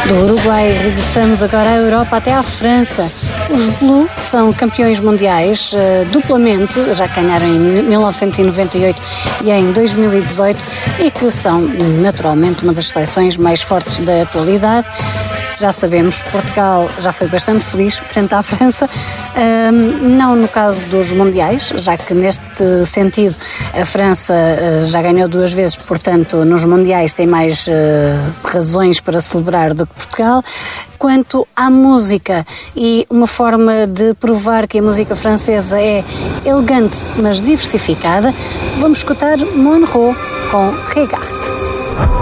Do Uruguai regressamos agora à Europa até à França. Os Blue são campeões mundiais duplamente, já ganharam em 1998 e em 2018 e que são naturalmente uma das seleções mais fortes da atualidade. Já sabemos, Portugal já foi bastante feliz frente à França, não no caso dos mundiais, já que neste sentido a França já ganhou 2 vezes, portanto nos mundiais tem mais razões para celebrar do que Portugal. Quanto à música e uma forma de provar que a música francesa é elegante mas diversificada, vamos escutar Monroe com Regarde.